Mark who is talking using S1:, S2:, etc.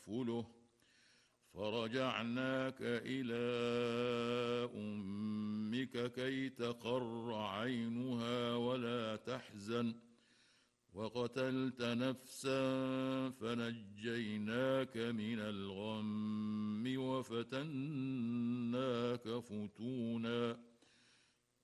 S1: تكفله فرجعناك إلى أمك كي تقر عينها ولا تحزن وقتلت نفسا فنجيناك من الغم وفتناك فتونا